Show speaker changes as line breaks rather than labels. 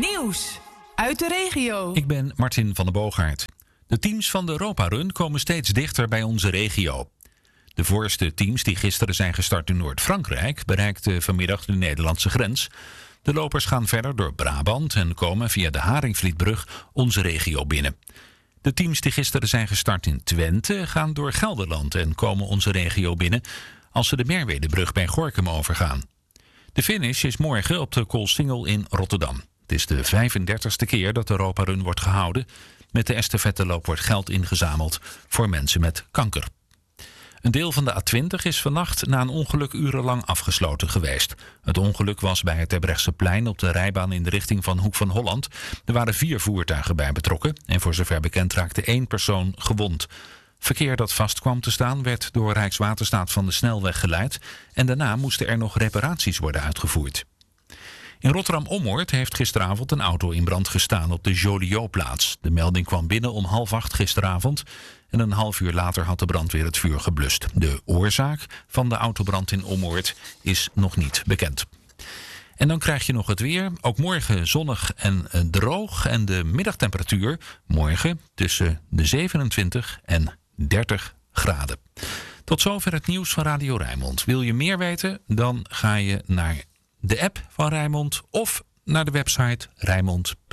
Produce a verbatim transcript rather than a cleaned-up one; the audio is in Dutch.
Nieuws uit de regio.
Ik ben Martin van der Boogaard. De teams van de Europa Run komen steeds dichter bij onze regio. De voorste teams die gisteren zijn gestart in Noord-Frankrijk bereikten vanmiddag de Nederlandse grens. De lopers gaan verder door Brabant en komen via de Haringvlietbrug onze regio binnen. De teams die gisteren zijn gestart in Twente gaan door Gelderland en komen onze regio binnen als ze de Merwedebrug bij Gorinchem overgaan. De finish is morgen op de Koolsingel in Rotterdam. Het is de vijfendertigste keer dat de Europa Run wordt gehouden. Met de estafetteloop wordt geld ingezameld voor mensen met kanker. Een deel van de A twintig is vannacht na een ongeluk urenlang afgesloten geweest. Het ongeluk was bij het Terbrechtseplein op de rijbaan in de richting van Hoek van Holland. Er waren vier voertuigen bij betrokken en voor zover bekend raakte één persoon gewond. Verkeer dat vast kwam te staan werd door Rijkswaterstaat van de snelweg geleid en daarna moesten er nog reparaties worden uitgevoerd. In Rotterdam-Ommoord heeft gisteravond een auto in brand gestaan op de Joliot-plaats. De melding kwam binnen om half acht gisteravond en een half uur later had de brandweer het vuur geblust. De oorzaak van de autobrand in Ommoord is nog niet bekend. En dan krijg je nog het weer. Ook morgen zonnig en droog en de middagtemperatuur morgen tussen de zevenentwintig en dertig graden. Tot zover het nieuws van Radio Rijnmond. Wil je meer weten? Dan ga je naar de app van Rijnmond of naar de website rijnmond punt n l.